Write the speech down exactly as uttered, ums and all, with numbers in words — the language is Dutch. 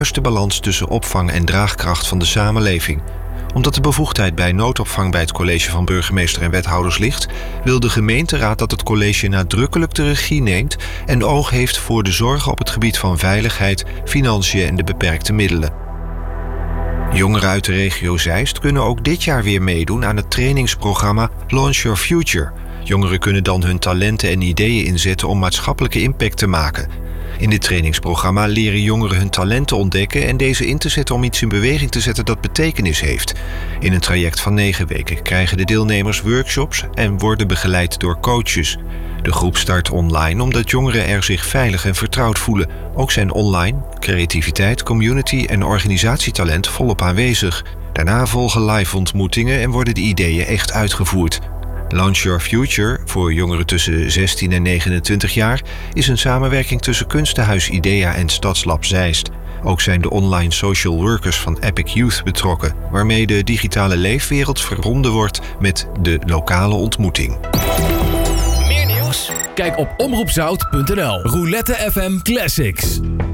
juiste balans tussen opvang en draagkracht van de samenleving. Omdat de bevoegdheid bij noodopvang bij het college van burgemeester en wethouders ligt, wil de gemeenteraad dat het college nadrukkelijk de regie neemt en oog heeft voor de zorgen op het gebied van veiligheid, financiën en de beperkte middelen. Jongeren uit de regio Zeist kunnen ook dit jaar weer meedoen aan het trainingsprogramma Launch Your Future. Jongeren kunnen dan hun talenten en ideeën inzetten om maatschappelijke impact te maken. In dit trainingsprogramma leren jongeren hun talenten ontdekken en deze in te zetten om iets in beweging te zetten dat betekenis heeft. In een traject van negen weken krijgen de deelnemers workshops en worden begeleid door coaches. De groep start online omdat jongeren er zich veilig en vertrouwd voelen. Ook zijn online creativiteit, community en organisatietalent volop aanwezig. Daarna volgen live ontmoetingen en worden de ideeën echt uitgevoerd. Launch Your Future, voor jongeren tussen zestien en negenentwintig jaar, is een samenwerking tussen Kunstenhuis IDEA en Stadslab Zeist. Ook zijn de online social workers van Epic Youth betrokken, waarmee de digitale leefwereld verbonden wordt met de lokale ontmoeting. Meer nieuws? Kijk op omroep zout punt n l. Roulette F M Classics.